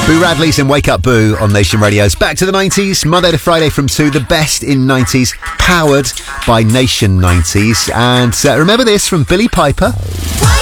Boo Radley's and Wake Up Boo on Nation Radio's Back to the 90s, Monday to Friday from 2, the best in 90s, powered by Nation 90s. And remember this from Billy Piper.